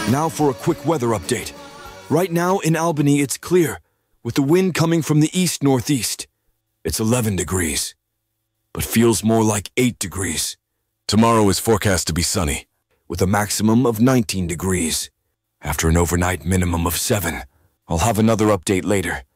Now for a quick weather update. Right now in Albany, it's clear, with the wind coming from the east-northeast. It's 11 degrees, but feels more like 8 degrees. Tomorrow is forecast to be sunny, with a maximum of 19 degrees. After an overnight minimum of 7, I'll have another update later.